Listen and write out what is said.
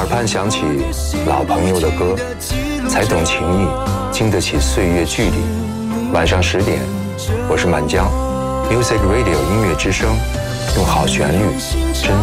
耳畔响起老朋友的歌，才懂情谊，经得起岁月距离。晚上10点，我是满江 Music Radio 音乐之声，用好旋律真